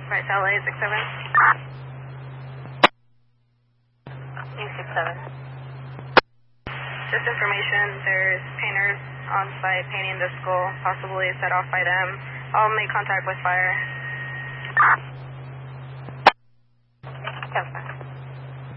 Right, to LA 67. E67. Just information, there's painters on site painting the skull, possibly set off by them. I'll make contact with fire.